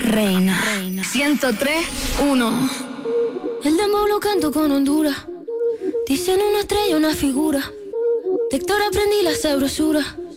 Reina. 103.1. El dembow lo canto con Honduras. Dicen una estrella, una figura. De Héctor aprendí la sabrosura.